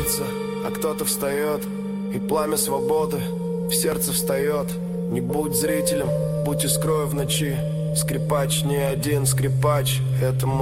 ложится, а кто-то встает, и пламя свободы в сердце встает. Не будь зрителем, будь искрой в ночи. Скрипач не один скрипач, это